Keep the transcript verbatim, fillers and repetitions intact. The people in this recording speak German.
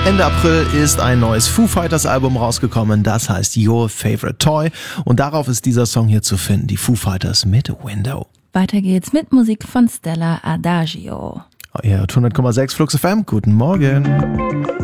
Ende April ist ein neues Foo Fighters Album rausgekommen, das heißt Your Favorite Toy und darauf ist dieser Song hier zu finden, die Foo Fighters mit Window. Weiter geht's mit Musik von Stella Adagio. Ihr hört hundert Komma sechs Flux F M, guten Morgen.